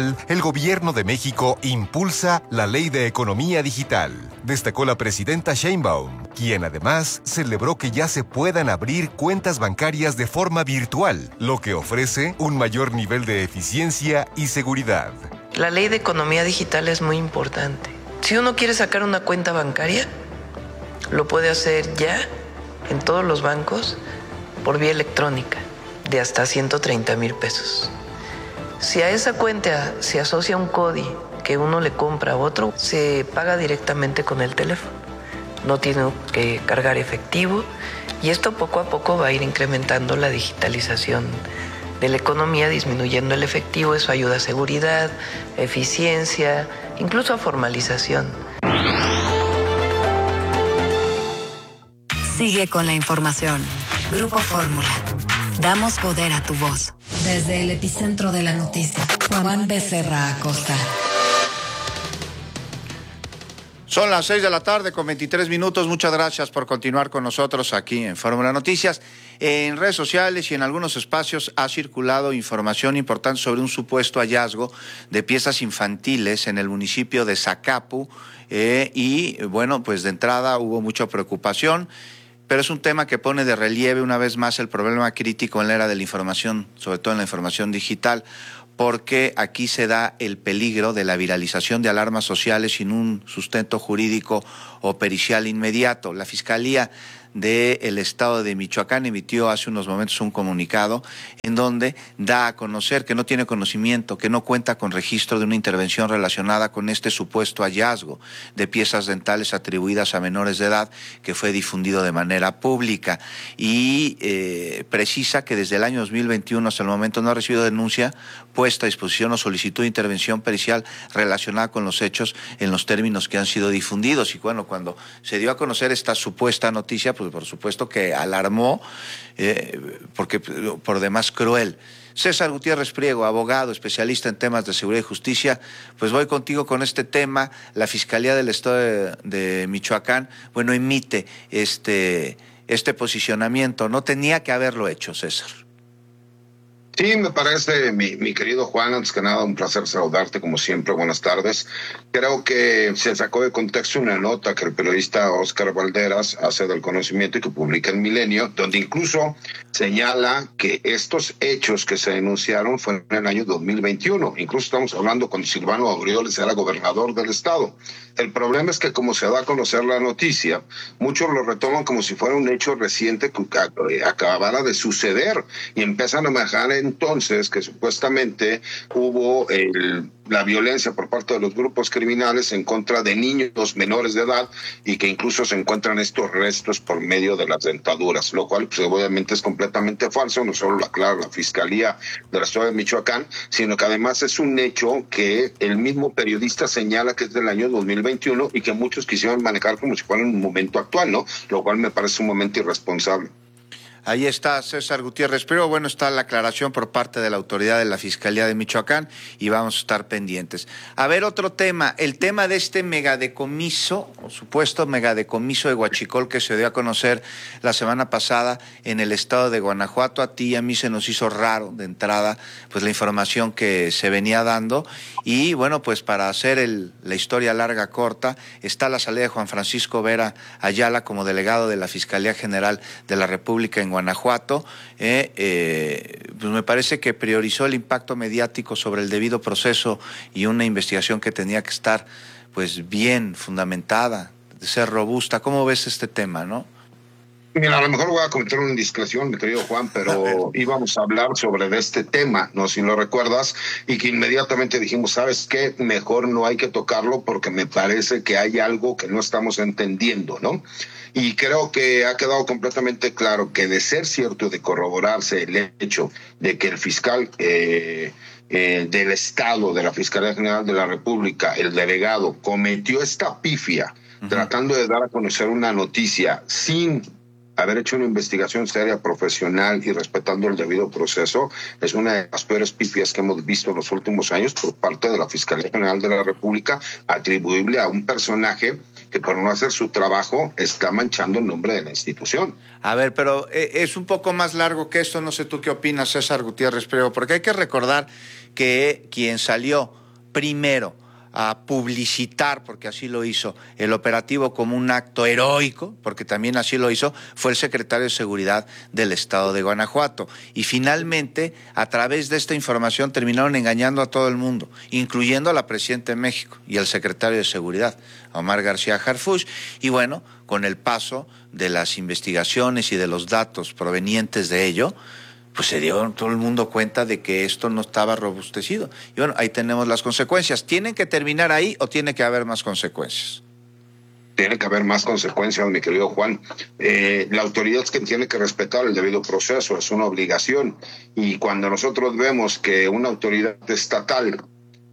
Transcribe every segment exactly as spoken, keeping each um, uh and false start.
El Gobierno de México impulsa la Ley de Economía Digital, destacó la presidenta Sheinbaum, quien además celebró que ya se puedan abrir cuentas bancarias de forma virtual, lo que ofrece un mayor nivel de eficiencia y seguridad. La Ley de Economía Digital es muy importante. Si uno quiere sacar una cuenta bancaria, lo puede hacer ya en todos los bancos por vía electrónica, de hasta ciento treinta mil pesos. Si a esa cuenta se asocia un C O D I que uno le compra a otro, se paga directamente con el teléfono. No tiene que cargar efectivo y esto poco a poco va a ir incrementando la digitalización de la economía, disminuyendo el efectivo. Eso ayuda a seguridad, eficiencia, incluso a formalización. Sigue con la información. Grupo Fórmula. Damos poder a tu voz. Desde el epicentro de la noticia, Juan Becerra Acosta. Son las seis de la tarde con veintitrés minutos. Muchas gracias por continuar con nosotros aquí en Fórmula Noticias. En redes sociales y en algunos espacios ha circulado información importante sobre un supuesto hallazgo de piezas infantiles en el municipio de Zacapu. Eh, y bueno, pues de entrada hubo mucha preocupación. Pero es un tema que pone de relieve una vez más el problema crítico en la era de la información, sobre todo en la información digital, porque aquí se da el peligro de la viralización de alarmas sociales sin un sustento jurídico o pericial inmediato. La Fiscalía del Estado de Michoacán emitió hace unos momentos un comunicado en donde da a conocer que no tiene conocimiento, que no cuenta con registro de una intervención relacionada con este supuesto hallazgo de piezas dentales atribuidas a menores de edad que fue difundido de manera pública y eh, precisa que desde el año dos mil veintiuno hasta el momento no ha recibido denuncia puesta a disposición o solicitud de intervención pericial relacionada con los hechos en los términos que han sido difundidos. Y bueno, cuando se dio a conocer esta supuesta noticia, pues por supuesto que alarmó, eh, porque por demás cruel. César Gutiérrez Priego, abogado, especialista en temas de seguridad y justicia, pues voy contigo con este tema. La Fiscalía del Estado de, de Michoacán, bueno, emite este, este posicionamiento. No tenía que haberlo hecho, César. Sí, me parece, mi, mi querido Juan, antes que nada, un placer saludarte como siempre, buenas tardes. Creo que se sacó de contexto una nota que el periodista Óscar Valderas hace del conocimiento y que publica en Milenio, donde incluso señala que estos hechos que se denunciaron fueron en el año dos mil veintiuno. Incluso estamos hablando cuando Silvano Aureoles era gobernador del estado. El problema es que como se da a conocer la noticia, muchos lo retoman como si fuera un hecho reciente que acabara de suceder y empiezan a manejar entonces que supuestamente hubo el, la violencia por parte de los grupos criminales en contra de niños menores de edad y que incluso se encuentran estos restos por medio de las dentaduras, lo cual pues, obviamente es completamente falso. No solo lo aclara la Fiscalía del Estado de Michoacán, sino que además es un hecho que el mismo periodista señala que es del año dos mil veintiuno y que muchos quisieron manejar como si fuera un momento actual, ¿no? Lo cual me parece un momento irresponsable. Ahí está César Gutiérrez, pero bueno, está la aclaración por parte de la autoridad de la Fiscalía de Michoacán y vamos a estar pendientes. A ver, otro tema, el tema de este megadecomiso, o supuesto megadecomiso de huachicol que se dio a conocer la semana pasada en el estado de Guanajuato. A ti y a mí se nos hizo raro de entrada pues la información que se venía dando y bueno, pues para hacer el, la historia larga corta, está la salida de Juan Francisco Vera Ayala como delegado de la Fiscalía General de la República en Guanajuato, eh, eh, pues me parece que priorizó el impacto mediático sobre el debido proceso y una investigación que tenía que estar pues bien fundamentada, de ser robusta. ¿Cómo ves este tema, no? Mira, a lo mejor voy a cometer una indiscreción, mi querido Juan, pero íbamos a hablar sobre de este tema, no sé si lo recuerdas, y que inmediatamente dijimos, ¿sabes qué? Mejor no hay que tocarlo porque me parece que hay algo que no estamos entendiendo, ¿no? Y creo que ha quedado completamente claro que de ser cierto, de corroborarse el hecho de que el fiscal eh, eh, del Estado, de la Fiscalía General de la República, el delegado, cometió esta pifia, uh-huh. tratando de dar a conocer una noticia sin haber hecho una investigación seria, profesional y respetando el debido proceso es una de las peores pifias que hemos visto en los últimos años por parte de la Fiscalía General de la República, atribuible a un personaje que por no hacer su trabajo está manchando el nombre de la institución. A ver, pero es un poco más largo que esto, no sé tú qué opinas, César Gutiérrez Priego, porque hay que recordar que quien salió primero a publicitar, porque así lo hizo, el operativo como un acto heroico, porque también así lo hizo, fue el secretario de Seguridad del Estado de Guanajuato. Y finalmente, a través de esta información, terminaron engañando a todo el mundo, incluyendo a la presidenta de México y al secretario de Seguridad, Omar García Harfuch. Y bueno, con el paso de las investigaciones y de los datos provenientes de ello, pues se dio todo el mundo cuenta de que esto no estaba robustecido. Y bueno, ahí tenemos las consecuencias. ¿Tienen que terminar ahí o tiene que haber más consecuencias? Tiene que haber más consecuencias, mi querido Juan. Eh, la autoridad es quien tiene que respetar el debido proceso, es una obligación. Y cuando nosotros vemos que una autoridad estatal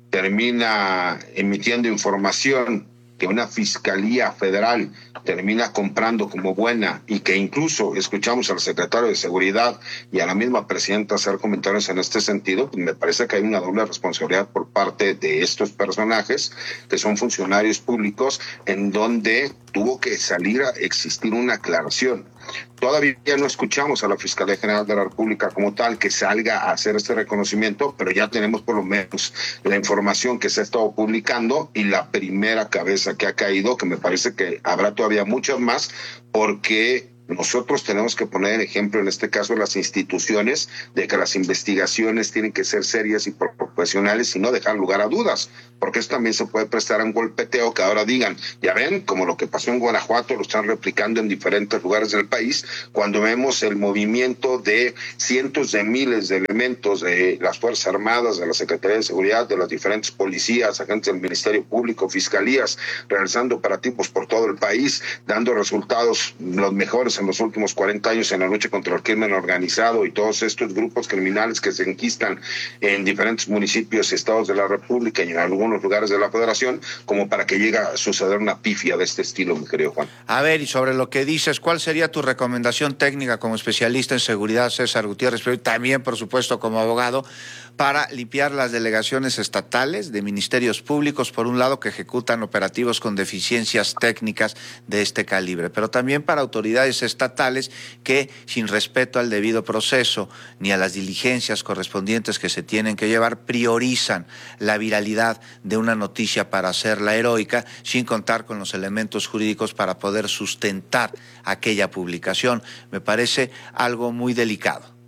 termina emitiendo información que una fiscalía federal termina comprando como buena y que incluso escuchamos al secretario de Seguridad y a la misma presidenta hacer comentarios en este sentido, pues me parece que hay una doble responsabilidad por parte de estos personajes que son funcionarios públicos en donde tuvo que salir a existir una aclaración. Todavía no escuchamos a la Fiscalía General de la República como tal que salga a hacer este reconocimiento, pero ya tenemos por lo menos la información que se ha estado publicando y la primera cabeza que ha caído, que me parece que habrá todavía muchas más, porque nosotros tenemos que poner el ejemplo, en este caso, las instituciones, de que las investigaciones tienen que ser serias y profesionales y no dejar lugar a dudas, porque esto también se puede prestar a un golpeteo que ahora digan, ya ven, como lo que pasó en Guanajuato, lo están replicando en diferentes lugares del país, cuando vemos el movimiento de cientos de miles de elementos de las Fuerzas Armadas, de la Secretaría de Seguridad, de las diferentes policías, agentes del Ministerio Público, fiscalías, realizando operativos por todo el país, dando resultados los mejores en los últimos cuarenta años en la lucha contra el crimen organizado y todos estos grupos criminales que se enquistan en diferentes municipios y estados de la República y en algunos lugares de la Federación, como para que llegue a suceder una pifia de este estilo, mi querido Juan. A ver, y sobre lo que dices, ¿cuál sería tu recomendación técnica como especialista en seguridad, César Gutiérrez, pero también, por supuesto, como abogado, para limpiar las delegaciones estatales de ministerios públicos, por un lado, que ejecutan operativos con deficiencias técnicas de este calibre, pero también para autoridades estatales que, sin respeto al debido proceso ni a las diligencias correspondientes que se tienen que llevar, priorizan la viralidad de una noticia para hacerla heroica, sin contar con los elementos jurídicos para poder sustentar aquella publicación? Me parece algo muy delicado.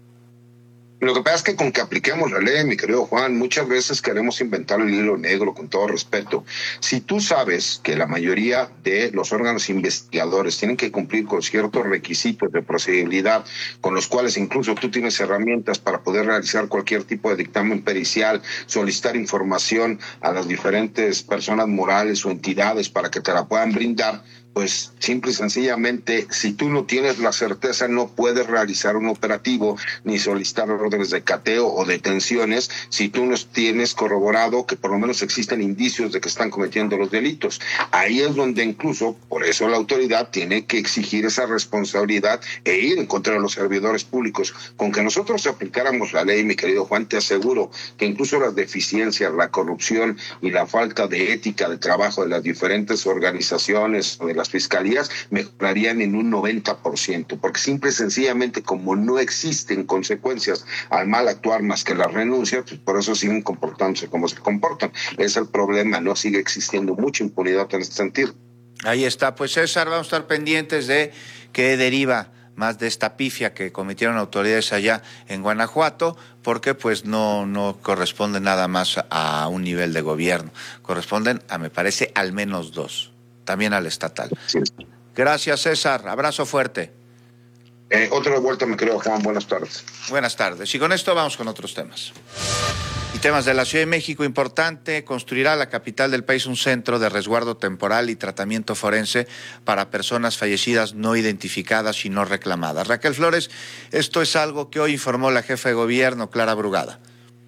Lo que pasa es que con que apliquemos la ley, mi querido Juan, muchas veces queremos inventar el hilo negro, con todo respeto. Si tú sabes que la mayoría de los órganos investigadores tienen que cumplir con ciertos requisitos de procedibilidad, con los cuales incluso tú tienes herramientas para poder realizar cualquier tipo de dictamen pericial, solicitar información a las diferentes personas morales o entidades para que te la puedan brindar, pues simple y sencillamente, si tú no tienes la certeza, no puedes realizar un operativo ni solicitar órdenes de cateo o detenciones si tú no tienes corroborado que por lo menos existen indicios de que están cometiendo los delitos. Ahí es donde incluso, por eso la autoridad tiene que exigir esa responsabilidad e ir en contra de los servidores públicos. Con que nosotros aplicáramos la ley, mi querido Juan, te aseguro que incluso las deficiencias, la corrupción y la falta de ética de trabajo de las diferentes organizaciones o de las fiscalías mejorarían en un noventa por ciento, porque simple y sencillamente, como no existen consecuencias al mal actuar más que la renuncia, pues por eso siguen comportándose como se comportan. Es el problema, no sigue existiendo mucha impunidad en este sentido. Ahí está, pues César, vamos a estar pendientes de qué deriva más de esta pifia que cometieron autoridades allá en Guanajuato, porque pues no, no corresponde nada más a un nivel de gobierno, corresponden a, me parece, al menos dos. También al estatal. Sí. Gracias, César. Abrazo fuerte. Eh, otra vuelta, me creo, Juan. Buenas tardes. Buenas tardes. Y con esto vamos con otros temas. Y temas de la Ciudad de México, importante, construirá la capital del país un centro de resguardo temporal y tratamiento forense para personas fallecidas no identificadas y no reclamadas. Raquel Flores, esto es algo que hoy informó la jefa de gobierno, Clara Brugada.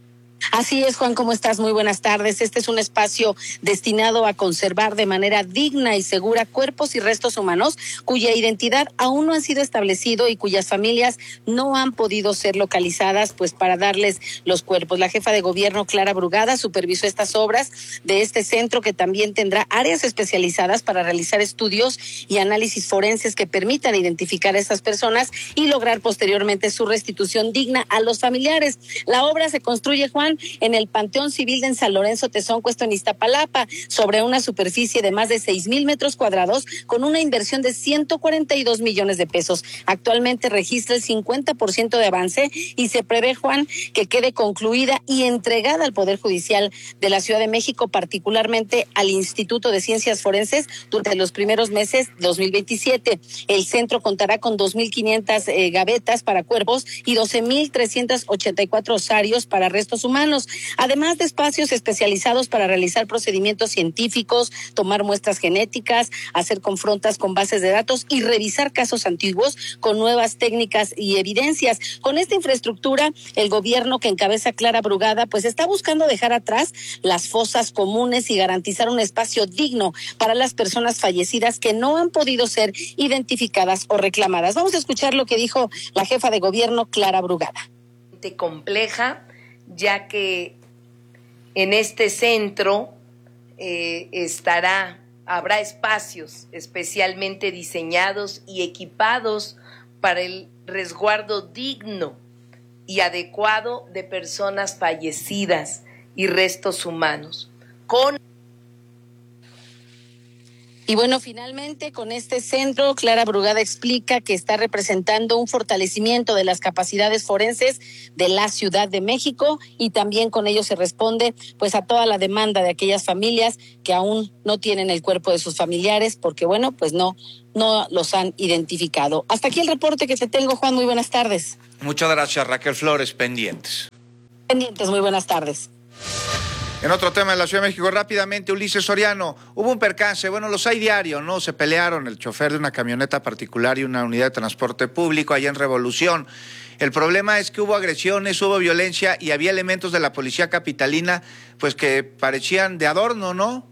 Así es, Juan, ¿cómo estás? Muy buenas tardes. Este es un espacio destinado a conservar de manera digna y segura cuerpos y restos humanos cuya identidad aún no ha sido establecido y cuyas familias no han podido ser localizadas, pues para darles los cuerpos. La jefa de gobierno, Clara Brugada, supervisó estas obras de este centro, que también tendrá áreas especializadas para realizar estudios y análisis forenses que permitan identificar a estas personas y lograr posteriormente su restitución digna a los familiares. La obra se construye, Juan, en el Panteón Civil de San Lorenzo Tezonco, esto en Iztapalapa, sobre una superficie de más de seis mil metros cuadrados, con una inversión de ciento cuarenta y dos millones de pesos. Actualmente registra el cincuenta por ciento de avance y se prevé, Juan, que quede concluida y entregada al Poder Judicial de la Ciudad de México, particularmente al Instituto de Ciencias Forenses, durante los primeros meses de dos mil veintisiete. El centro contará con dos mil quinientas eh, gavetas para cuerpos y doce mil trescientos ochenta y cuatro osarios para restos humanos, además de espacios especializados para realizar procedimientos científicos, tomar muestras genéticas, hacer confrontas con bases de datos y revisar casos antiguos con nuevas técnicas y evidencias. Con esta infraestructura, el gobierno que encabeza Clara Brugada, pues está buscando dejar atrás las fosas comunes y garantizar un espacio digno para las personas fallecidas que no han podido ser identificadas o reclamadas. Vamos a escuchar lo que dijo la jefa de gobierno, Clara Brugada. Compleja, ya que en este centro eh, estará, habrá espacios especialmente diseñados y equipados para el resguardo digno y adecuado de personas fallecidas y restos humanos. Con Y bueno, finalmente con este centro, Clara Brugada explica que está representando un fortalecimiento de las capacidades forenses de la Ciudad de México, y también con ello se responde pues a toda la demanda de aquellas familias que aún no tienen el cuerpo de sus familiares porque bueno, pues no, no los han identificado. Hasta aquí el reporte que te tengo, Juan, muy buenas tardes. Muchas gracias, Raquel Flores, pendientes. Pendientes, muy buenas tardes. En otro tema de la Ciudad de México, rápidamente, Ulises Soriano, hubo un percance, bueno, los hay diario, ¿no? Se pelearon el chofer de una camioneta particular y una unidad de transporte público allá en Revolución. El problema es que hubo agresiones, hubo violencia y había elementos de la policía capitalina, pues que parecían de adorno, ¿no?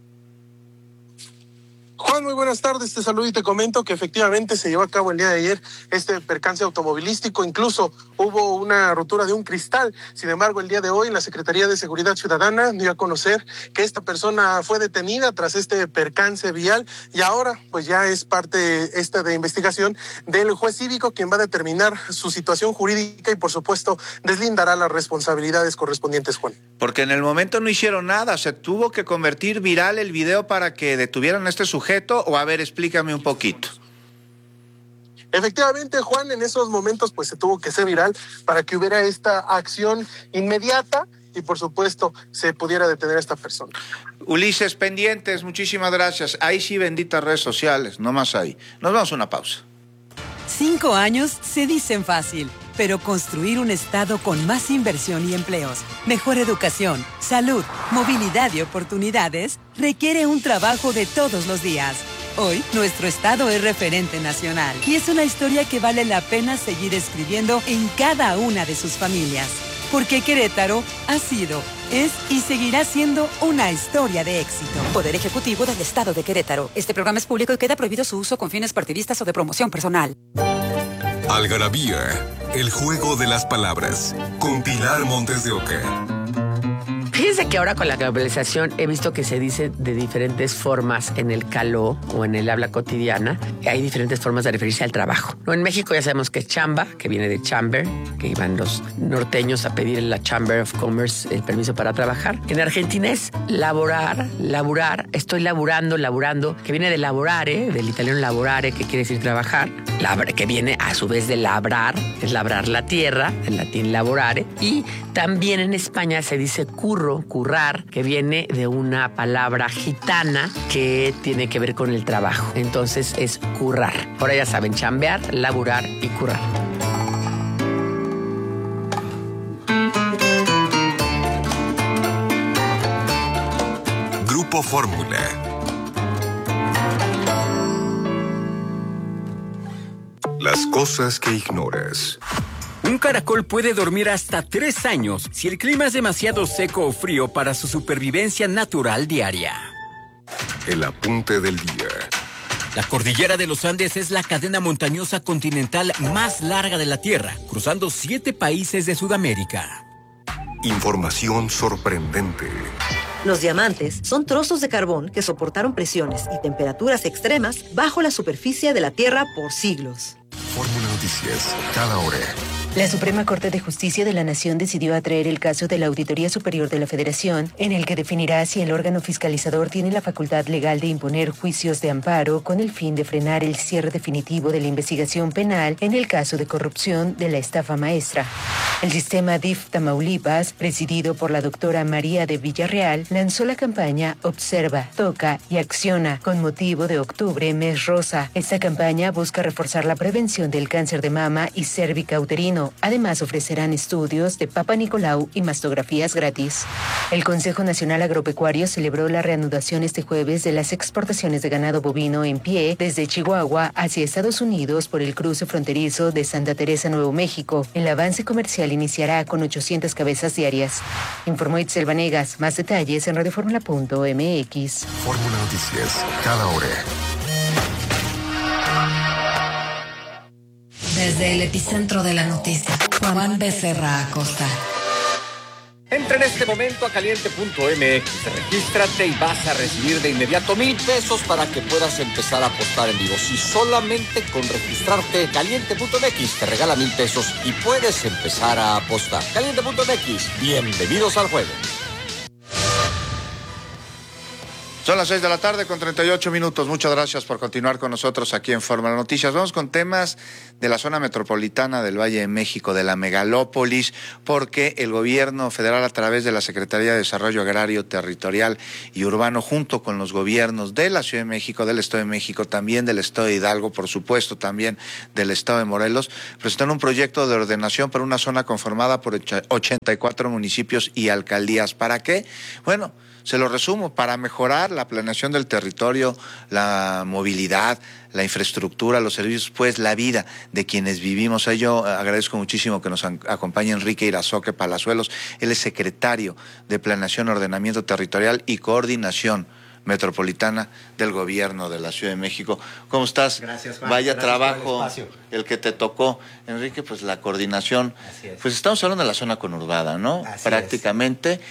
Juan, muy buenas tardes, te saludo y te comento que efectivamente se llevó a cabo el día de ayer este percance automovilístico, incluso hubo una rotura de un cristal. Sin embargo, el día de hoy la Secretaría de Seguridad Ciudadana dio a conocer que esta persona fue detenida tras este percance vial y ahora pues ya es parte esta de investigación del juez cívico, quien va a determinar su situación jurídica y por supuesto deslindará las responsabilidades correspondientes, Juan. Porque en el momento no hicieron nada, se tuvo que convertir viral el video para que detuvieran a este sujeto, o a ver, explícame un poquito. Efectivamente, Juan, en esos momentos pues se tuvo que ser viral para que hubiera esta acción inmediata y por supuesto se pudiera detener a esta persona. Ulises, pendientes, muchísimas gracias. Ahí sí, benditas redes sociales, no más ahí. Nos vamos a una pausa. Cinco años se dicen fácil, pero construir un estado con más inversión y empleos, mejor educación, salud, movilidad y oportunidades requiere un trabajo de todos los días. Hoy, nuestro estado es referente nacional y es una historia que vale la pena seguir escribiendo en cada una de sus familias. Porque Querétaro ha sido, es y seguirá siendo una historia de éxito. Poder Ejecutivo del Estado de Querétaro. Este programa es público y queda prohibido su uso con fines partidistas o de promoción personal. Algarabía, el juego de las palabras, con Pilar Montes de Oca. Fíjense que ahora con la globalización he visto que se dice de diferentes formas en el caló o en el habla cotidiana. Hay diferentes formas de referirse al trabajo. ¿No? En México ya sabemos que es chamba, que viene de chamber, que iban los norteños a pedir en la Chamber of Commerce el permiso para trabajar. En Argentina es laborar, laburar, estoy laburando, laburando, que viene de laborare, del italiano laborare, que quiere decir trabajar, labra, que viene a su vez de labrar, es labrar la tierra, en latín laborare, y también en España se dice curro, currar, que viene de una palabra gitana que tiene que ver con el trabajo. Entonces es currar. Ahora ya saben, chambear, laburar y currar. Grupo Fórmula. Las cosas que ignoras. Un caracol puede dormir hasta tres años si el clima es demasiado seco o frío para su supervivencia natural diaria. El apunte del día. La cordillera de los Andes es la cadena montañosa continental más larga de la Tierra, cruzando siete países de Sudamérica. Información sorprendente. Los diamantes son trozos de carbón que soportaron presiones y temperaturas extremas bajo la superficie de la Tierra por siglos. Fórmula Noticias, cada hora. La Suprema Corte de Justicia de la Nación decidió atraer el caso de la Auditoría Superior de la Federación, en el que definirá si el órgano fiscalizador tiene la facultad legal de imponer juicios de amparo con el fin de frenar el cierre definitivo de la investigación penal en el caso de corrupción de la estafa maestra. El sistema D I F Tamaulipas, presidido por la doctora María de Villarreal, lanzó la campaña Observa, Toca y Acciona con motivo de Octubre, Mes Rosa. Esta campaña busca reforzar la prevención del cáncer de mama y cérvica-uterino. Además, ofrecerán estudios de Papa Nicolau y mastografías gratis. El Consejo Nacional Agropecuario celebró la reanudación este jueves de las exportaciones de ganado bovino en pie desde Chihuahua hacia Estados Unidos por el cruce fronterizo de Santa Teresa, Nuevo México. El avance comercial iniciará con ochocientas cabezas diarias. Informó Itzel Vanegas. Más detalles en radioformula punto m x. Fórmula Noticias, cada hora. Desde el epicentro de la noticia, Juan Becerra Acosta. Entra en este momento a caliente punto m x, regístrate y vas a recibir de inmediato mil pesos para que puedas empezar a apostar en vivo. Si solamente con registrarte, caliente punto m x te regala mil pesos y puedes empezar a apostar. caliente punto m x, bienvenidos al juego. Son las seis de la tarde con treinta y ocho minutos. Muchas gracias por continuar con nosotros aquí en Fórmula Noticias. Vamos con temas de la zona metropolitana del Valle de México, de la megalópolis, porque el gobierno federal, a través de la Secretaría de Desarrollo Agrario, Territorial y Urbano, junto con los gobiernos de la Ciudad de México, del Estado de México, también del Estado de Hidalgo, por supuesto, también del Estado de Morelos, presentaron un proyecto de ordenación para una zona conformada por ochenta y cuatro municipios y alcaldías. ¿Para qué? Bueno, se lo resumo, para mejorar la planeación del territorio, la movilidad, la infraestructura, los servicios, pues la vida de quienes vivimos. A ello agradezco muchísimo que nos acompañe Enrique Irazoque Palazuelos. Él es secretario de Planeación, Ordenamiento Territorial y Coordinación Metropolitana del Gobierno de la Ciudad de México. ¿Cómo estás? Gracias, Juan. Vaya Gracias trabajo el, el que te tocó, Enrique, pues la coordinación. Así es. Pues estamos hablando de la zona conurbada, ¿no? Así Prácticamente. Es.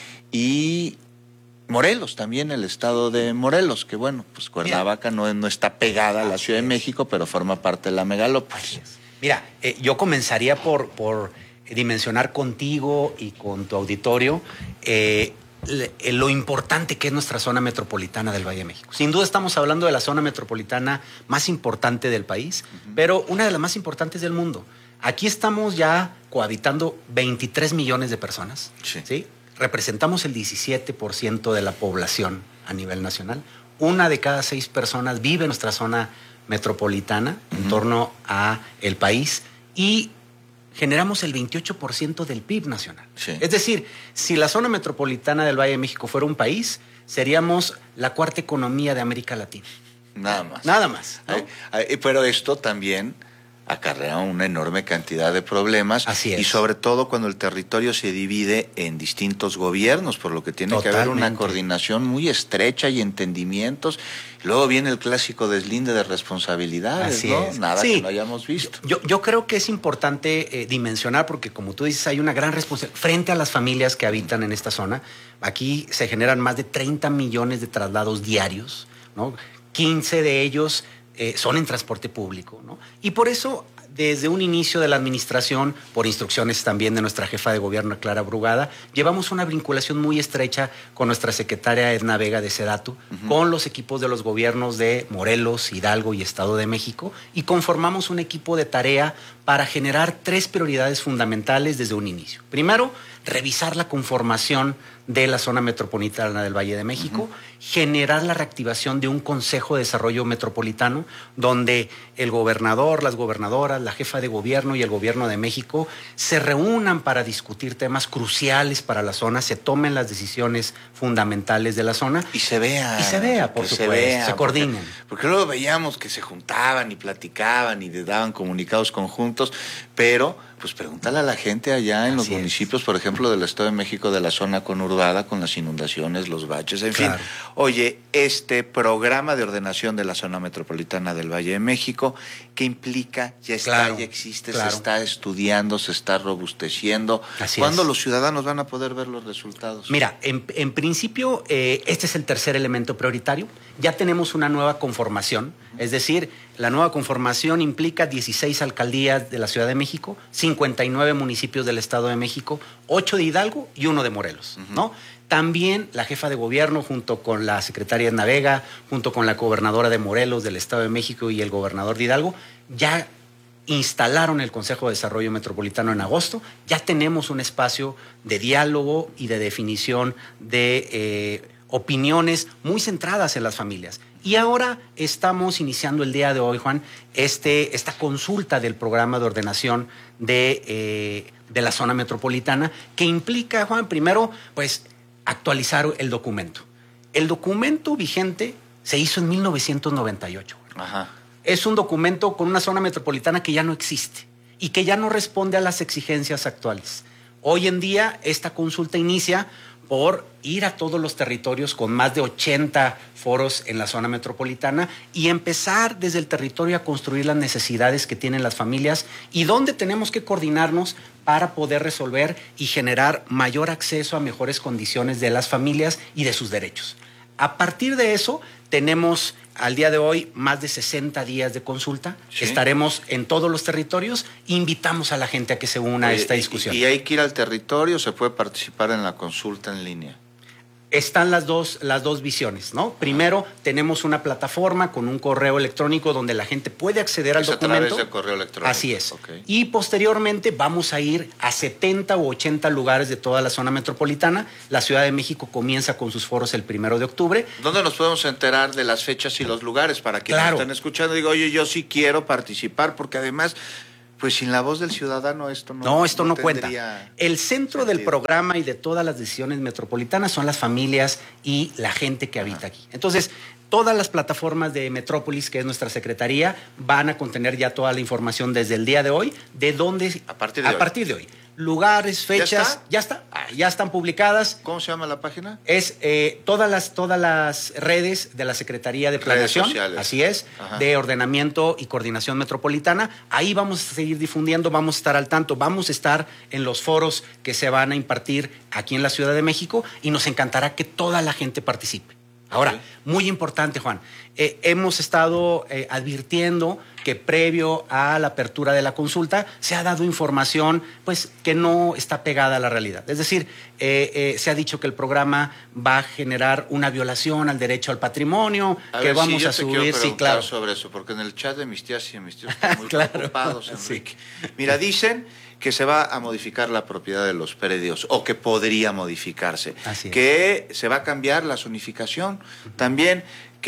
Y Morelos, también el estado de Morelos, que bueno, pues Cuernavaca no, no está pegada a la Ciudad de México, pero forma parte de la megalópolis. Mira, eh, yo comenzaría por, por dimensionar contigo y con tu auditorio eh, le, eh, lo importante que es nuestra zona metropolitana del Valle de México. Sin duda estamos hablando de la zona metropolitana más importante del país, uh-huh. pero una de las más importantes del mundo. Aquí estamos ya cohabitando veintitrés millones de personas, ¿sí? ¿sí? Representamos el diecisiete por ciento de la población a nivel nacional. Una de cada seis personas vive en nuestra zona metropolitana, uh-huh. en torno a el país, y generamos el veintiocho por ciento del P I B nacional. Sí. Es decir, si la zona metropolitana del Valle de México fuera un país, seríamos la cuarta economía de América Latina. Nada más. Nada más, ¿no? Ay, ay, pero esto también acarrea una enorme cantidad de problemas. Así es. Y sobre todo cuando el territorio se divide en distintos gobiernos, por lo que tiene Totalmente. que haber una coordinación muy estrecha y entendimientos. Luego viene el clásico deslinde de responsabilidades, Así ¿no? Es. Nada sí. que no hayamos visto. Yo, yo creo que es importante eh, dimensionar, porque como tú dices, hay una gran responsabilidad frente a las familias que habitan en esta zona. Aquí se generan más de treinta millones de traslados diarios, ¿no? quince de ellos Eh, son en transporte público, ¿no? Y por eso, desde un inicio de la administración, por instrucciones también de nuestra jefa de gobierno, Clara Brugada, llevamos una vinculación muy estrecha con nuestra secretaria Edna Vega de Sedatu, uh-huh. con los equipos de los gobiernos de Morelos, Hidalgo y Estado de México, y conformamos un equipo de tarea para generar tres prioridades fundamentales desde un inicio. Primero, revisar la conformación de la zona metropolitana del Valle de México, uh-huh. generar la reactivación de un Consejo de Desarrollo Metropolitano, donde el gobernador, las gobernadoras, la jefa de gobierno y el gobierno de México se reúnan para discutir temas cruciales para la zona, se tomen las decisiones fundamentales de la zona. Y se vea. Y se vea, por supuesto, se, vea, se coordinen. Porque, porque luego veíamos que se juntaban y platicaban y les daban comunicados conjuntos, pero Pues pregúntale a la gente allá en los municipios, por ejemplo, del Estado de México, de la zona conurbada, con las inundaciones, los baches, en Claro. fin. Oye, este programa de ordenación de la zona metropolitana del Valle de México, ¿qué implica? Ya está, Claro, ya existe, claro. se está estudiando, se está robusteciendo. Así ¿Cuándo es. los ciudadanos van a poder ver los resultados? Mira, en, en principio, eh, este es el tercer elemento prioritario. Ya tenemos una nueva conformación, es decir, la nueva conformación implica dieciséis alcaldías de la Ciudad de México, cincuenta y nueve municipios del Estado de México, ocho de Hidalgo y uno de Morelos, uh-huh. ¿no? También la jefa de gobierno, junto con la secretaria Edna Vega, junto con la gobernadora de Morelos del Estado de México y el gobernador de Hidalgo, ya instalaron el Consejo de Desarrollo Metropolitano en agosto. Ya tenemos un espacio de diálogo y de definición de eh, opiniones muy centradas en las familias. Y ahora estamos iniciando el día de hoy, Juan, este, esta consulta del programa de ordenación de, eh, de la zona metropolitana, que implica, Juan, primero, pues, actualizar el documento. El documento vigente se hizo en mil novecientos noventa y ocho. Ajá. Es un documento con una zona metropolitana que ya no existe y que ya no responde a las exigencias actuales. Hoy en día, esta consulta inicia por ir a todos los territorios con más de ochenta foros en la zona metropolitana y empezar desde el territorio a construir las necesidades que tienen las familias y dónde tenemos que coordinarnos para poder resolver y generar mayor acceso a mejores condiciones de las familias y de sus derechos. A partir de eso, tenemos al día de hoy más de sesenta días de consulta. Sí. Estaremos en todos los territorios. Invitamos a la gente a que se una Oye, a esta discusión. ¿Y, y hay que ir al territorio o se puede participar en la consulta en línea? Están las dos, las dos visiones, ¿no? Primero, tenemos una plataforma con un correo electrónico donde la gente puede acceder al es documento. A través del correo electrónico. Así es. Okay. Y posteriormente vamos a ir a setenta u ochenta lugares de toda la zona metropolitana. La Ciudad de México comienza con sus foros el primero de octubre. ¿Dónde nos podemos enterar de las fechas y los lugares para quienes claro. están escuchando? Digo, oye, yo sí quiero participar porque además... Pues sin la voz del ciudadano esto no No, esto no, no cuenta. El centro sentido. del programa y de todas las decisiones metropolitanas son las familias y la gente que habita Ajá. aquí. Entonces, todas las plataformas de Metrópolis, que es nuestra secretaría, van a contener ya toda la información desde el día de hoy, de dónde... A partir de a hoy. partir de hoy. Lugares, fechas, ¿Ya está? Ya está, ah, ya están publicadas. ¿Cómo se llama la página? Es eh, todas las todas las redes de la Secretaría de Planeación, redes sociales. Así es, Ajá. de Ordenamiento y Coordinación Metropolitana. Ahí vamos a seguir difundiendo, vamos a estar al tanto, vamos a estar en los foros que se van a impartir aquí en la Ciudad de México y nos encantará que toda la gente participe. Ahora, okay. muy importante, Juan, eh, hemos estado eh, advirtiendo que previo a la apertura de la consulta se ha dado información pues que no está pegada a la realidad. Es decir, eh, eh, se ha dicho que el programa va a generar una violación al derecho al patrimonio, a que ver, vamos sí, yo a te subir, quiero sí, claro. sobre eso, porque en el chat de mis tías y mis tíos están muy claro. preocupados, Enrique. Sí. Mira, dicen que se va a modificar la propiedad de los predios o que podría modificarse, Así es. que se va a cambiar la zonificación, también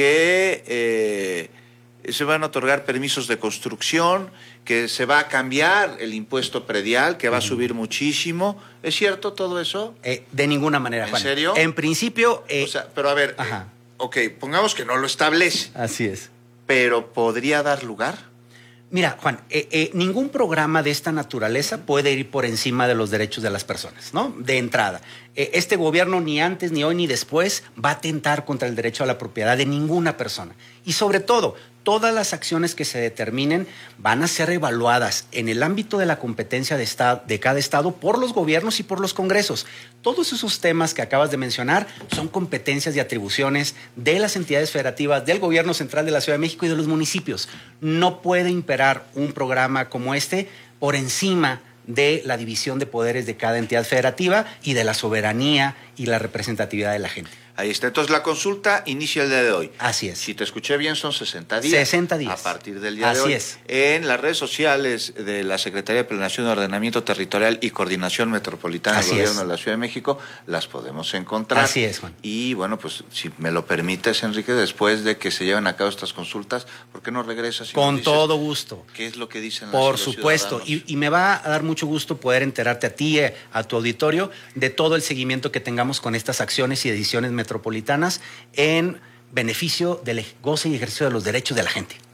que eh, se van a otorgar permisos de construcción, que se va a cambiar el impuesto predial, que va a subir muchísimo. ¿Es cierto todo eso? Eh, de ninguna manera, ¿En Juan. serio? En principio... Eh, o sea, pero a ver, ajá. Eh, ok, pongamos que no lo establece. Así es. ¿Pero podría dar lugar? Mira, Juan, eh, eh, ningún programa de esta naturaleza puede ir por encima de los derechos de las personas, ¿no? De entrada. Eh, este gobierno ni antes, ni hoy, ni después va a atentar contra el derecho a la propiedad de ninguna persona. Y sobre todo, todas las acciones que se determinen van a ser evaluadas en el ámbito de la competencia de, estado, de cada estado por los gobiernos y por los congresos. Todos esos temas que acabas de mencionar son competencias y atribuciones de las entidades federativas, del gobierno central de la Ciudad de México y de los municipios. No puede imperar un programa como este por encima de la división de poderes de cada entidad federativa y de la soberanía y la representatividad de la gente. Ahí está. Entonces, la consulta inicia el día de hoy. Así es. Si te escuché bien, son sesenta días. sesenta días. A partir del día Así de hoy. es. En las redes sociales de la Secretaría de Planeación, Ordenamiento Territorial y Coordinación Metropolitana del Gobierno de la Ciudad de México, las podemos encontrar. Así es, Juan. Y, bueno, pues, si me lo permites, Enrique, después de que se lleven a cabo estas consultas, ¿por qué no regresas? Y Con dices todo gusto. ¿Qué es lo que dicen Por los supuesto. Y, y me va a dar mucho gusto poder enterarte a ti, a tu auditorio, de todo el seguimiento que tengamos con estas acciones y decisiones metropolitanas en beneficio del goce y ejercicio de los derechos de la gente.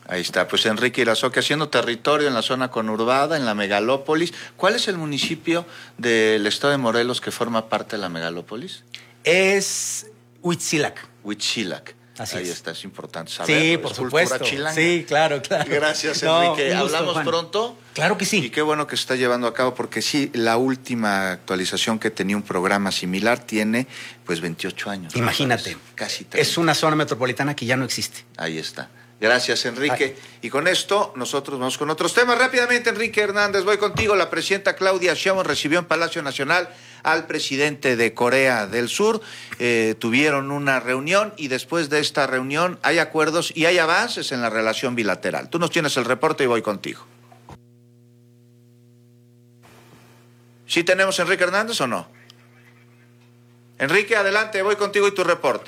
Ahí está, pues Enrique Irazoque haciendo territorio en la zona conurbada, en la megalópolis. ¿Cuál es el municipio del estado de Morelos que forma parte de la megalópolis? Es Huitzilac. Huitzilac. Así Ahí es. está, es importante saber. Sí, por supuesto. Sí, claro, claro. Gracias, No, Enrique. un gusto, Hablamos Juan. pronto. Claro que sí. Y qué bueno que se está llevando a cabo, porque sí, la última actualización que tenía un programa similar tiene pues veintiocho años. Imagínate. Casi treinta. Es una zona metropolitana que ya no existe. Ahí está. Gracias, Enrique. Y con esto, nosotros vamos con otros temas. Rápidamente, Enrique Hernández, voy contigo. La presidenta Claudia Sheinbaum recibió en Palacio Nacional al presidente de Corea del Sur. Eh, tuvieron una reunión y después de esta reunión hay acuerdos y hay avances en la relación bilateral. Tú nos tienes el reporte y voy contigo. ¿Sí tenemos a Enrique Hernández o no? Enrique, adelante, voy contigo y tu reporte.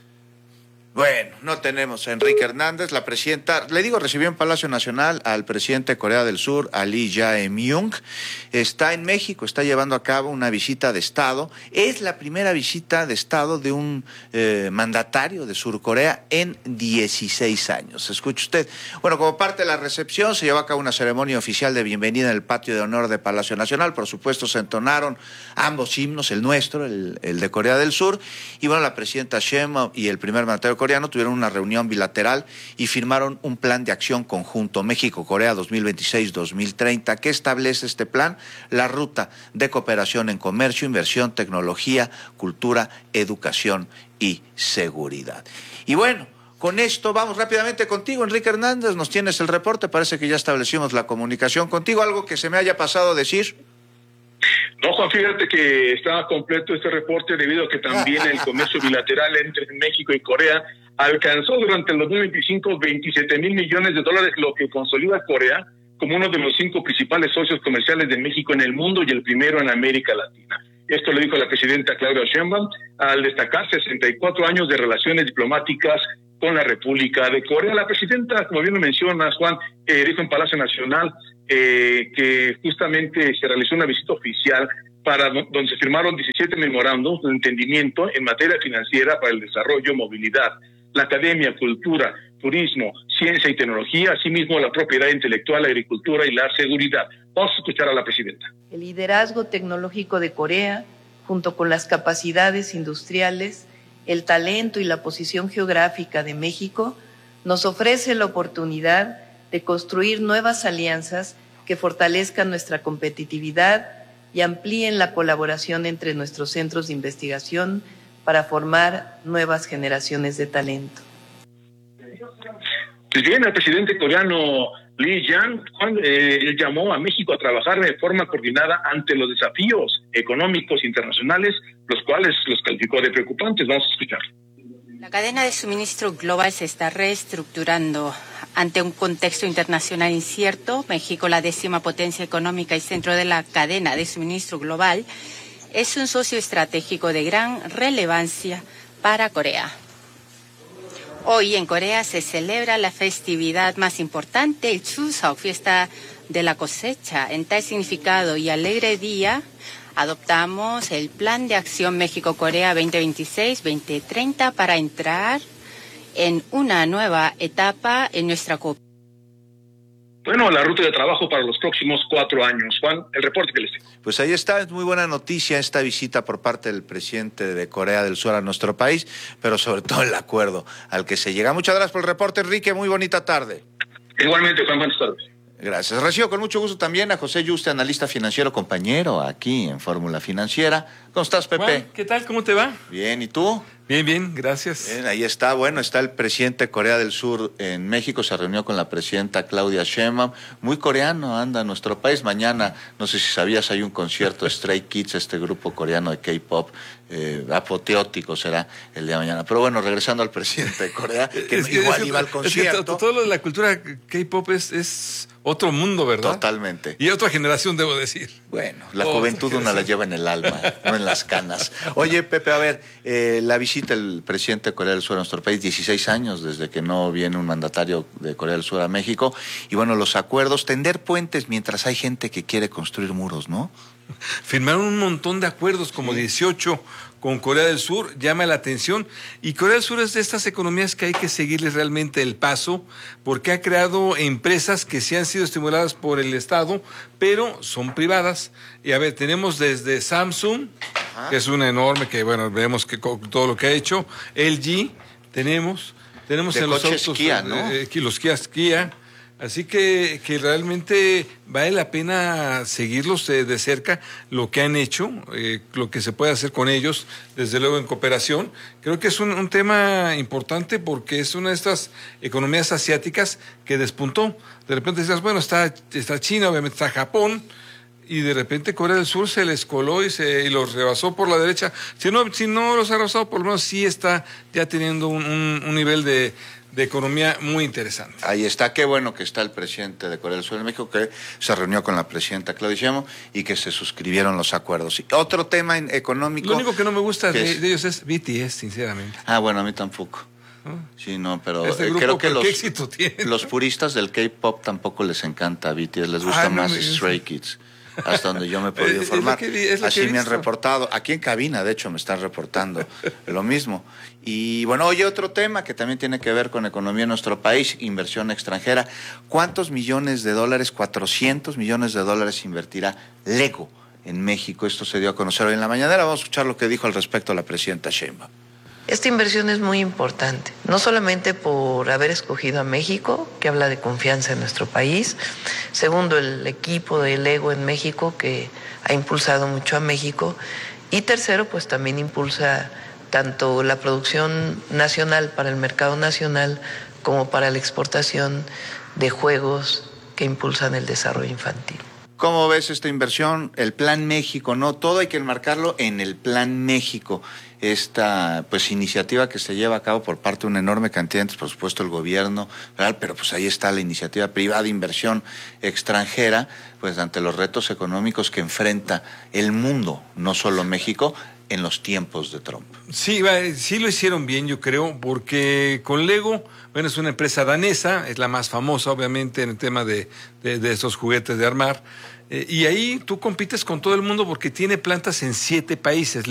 Bueno, no tenemos a Enrique Hernández. La presidenta, le digo, recibió en Palacio Nacional al presidente de Corea del Sur, a Lee Jae-myung. Está en México, está llevando a cabo una visita de Estado. Es la primera visita de Estado de un eh, mandatario de Surcorea en dieciséis años. Escuche usted. Bueno, como parte de la recepción se llevó a cabo una ceremonia oficial de bienvenida en el patio de honor de Palacio Nacional. Por supuesto, se entonaron ambos himnos, el nuestro, el, el de Corea del Sur. Y bueno, la presidenta Sheinbaum y el primer mandatario coreano tuvieron una reunión bilateral y firmaron un plan de acción conjunto México-Corea dos mil veintiséis a dos mil treinta. ¿Qué establece este plan? La ruta de cooperación en comercio, inversión, tecnología, cultura, educación y seguridad. Y bueno, con esto vamos rápidamente contigo, Enrique Hernández, nos tienes el reporte, parece que ya establecimos la comunicación contigo. ¿Algo que se me haya pasado a decir? No, Juan, fíjate que estaba completo este reporte debido a que también el comercio bilateral entre México y Corea alcanzó durante el dos mil veinticinco veintisiete mil millones de dólares, lo que consolida a Corea como uno de los cinco principales socios comerciales de México en el mundo y el primero en América Latina. Esto lo dijo la presidenta Claudia Sheinbaum al destacar sesenta y cuatro años de relaciones diplomáticas con la República de Corea. La presidenta, como bien lo mencionas, Juan, eh, dijo en Palacio Nacional eh, que justamente se realizó una visita oficial para donde se firmaron diecisiete memorándums de entendimiento en materia financiera para el desarrollo, movilidad, la academia, cultura, turismo, ciencia y tecnología, asimismo la propiedad intelectual, la agricultura y la seguridad. Vamos a escuchar a la presidenta. El liderazgo tecnológico de Corea, junto con las capacidades industriales, el talento y la posición geográfica de México, nos ofrece la oportunidad de construir nuevas alianzas que fortalezcan nuestra competitividad y amplíen la colaboración entre nuestros centros de investigación para formar nuevas generaciones de talento. Pues bien, el presidente coreano Lee Jae-myung eh, llamó a México a trabajar de forma coordinada ante los desafíos económicos internacionales, los cuales los calificó de preocupantes. Vamos a escuchar. La cadena de suministro global se está reestructurando ante un contexto internacional incierto. México, la décima potencia económica y centro de la cadena de suministro global, es un socio estratégico de gran relevancia para Corea. Hoy en Corea se celebra la festividad más importante, el Chuseok, fiesta de la cosecha. En tal significado y alegre día, adoptamos el Plan de Acción México-Corea veinte veintiséis a veinte treinta para entrar en una nueva etapa en nuestra cooperación. Bueno, la ruta de trabajo para los próximos cuatro años. Juan, el reporte que les tengo. Pues ahí está, es muy buena noticia esta visita por parte del presidente de Corea del Sur a nuestro país, pero sobre todo el acuerdo al que se llega. Muchas gracias por el reporte, Enrique, muy bonita tarde. Igualmente, Juan, buenas tardes. Gracias. Recibo con mucho gusto también a José Yuste, analista financiero, compañero aquí en Fórmula Financiera. ¿Cómo estás, Pepe? Juan, ¿qué tal? ¿Cómo te va? Bien, ¿y tú? Bien, bien, gracias. Bien, ahí está, bueno, está el presidente de Corea del Sur en México, se reunió con la presidenta Claudia Sheinbaum. Muy coreano anda nuestro país. Mañana, no sé si sabías, hay un concierto Stray Kids, este grupo coreano de K-pop, eh, apoteótico será el día de mañana. Pero bueno, regresando al presidente de Corea, que es, igual es, iba al concierto. Es que todo lo de la cultura K-pop es, es otro mundo, ¿verdad? Totalmente. Y otra generación, debo decir. Bueno, la oh, juventud una la lleva en el alma, no en las canas. Oye, Pepe, a ver, eh, la visita visita el presidente de Corea del Sur a nuestro país, dieciséis años desde que no viene un mandatario de Corea del Sur a México. Y bueno, los acuerdos, tender puentes mientras hay gente que quiere construir muros, ¿no? Firmaron un montón de acuerdos, como sí. dieciocho con Corea del Sur, llama la atención. Y Corea del Sur es de estas economías que hay que seguirles realmente el paso, porque ha creado empresas que sí han sido estimuladas por el Estado, pero son privadas. Y a ver, tenemos desde Samsung, Ajá. que es una enorme, que bueno, vemos que todo lo que ha hecho, L G, tenemos, tenemos de en los autos, Kia, ¿no? eh, los Kia, Kia. Así que, que realmente vale la pena seguirlos de, de cerca, lo que han hecho, eh, lo que se puede hacer con ellos, desde luego en cooperación. Creo que es un, un tema importante porque es una de estas economías asiáticas que despuntó. De repente decías, bueno, está, está China, obviamente está Japón, y de repente Corea del Sur se les coló y, se, y los rebasó por la derecha. Si no, si no los ha rebasado, por lo menos sí está ya teniendo un, un, un nivel de... de economía muy interesante. Ahí está, qué bueno que está el presidente de Corea del Sur en México, que se reunió con la presidenta Claudia Sheinbaum y que se suscribieron los acuerdos. Y otro tema económico... Lo único que no me gusta de, de ellos es B T S, sinceramente. Ah, bueno, a mí tampoco. ¿No? Sí, no, pero este eh, grupo, creo que los, ¿qué éxito tiene? Los puristas del K-pop tampoco les encanta B T S, les gusta ah, no, más me... Stray Kids. Hasta donde yo me he podido informar. Vi, Así me han reportado. Aquí en cabina, de hecho, me están reportando lo mismo. Y bueno, oye, otro tema que también tiene que ver con economía en nuestro país, inversión extranjera. ¿Cuántos millones de dólares, cuatrocientos millones de dólares invertirá Lego en México? Esto se dio a conocer hoy en la mañanera. Vamos a escuchar lo que dijo al respecto la presidenta Sheinbaum. Esta inversión es muy importante, no solamente por haber escogido a México, que habla de confianza en nuestro país. Segundo, el equipo de Lego en México, que ha impulsado mucho a México. Y tercero, pues también impulsa tanto la producción nacional para el mercado nacional como para la exportación de juegos que impulsan el desarrollo infantil. ¿Cómo ves esta inversión? El Plan México, ¿no? Todo hay que enmarcarlo en el Plan México. Esta pues iniciativa que se lleva a cabo por parte de una enorme cantidad de entes, por supuesto el gobierno, ¿verdad? Pero pues ahí está la iniciativa privada de inversión extranjera, pues ante los retos económicos que enfrenta el mundo, no solo México, en los tiempos de Trump. Sí, sí lo hicieron bien, yo creo, porque con Lego, bueno, es una empresa danesa, es la más famosa, obviamente, en el tema de, de, de esos juguetes de armar, eh, y ahí tú compites con todo el mundo porque tiene plantas en siete países.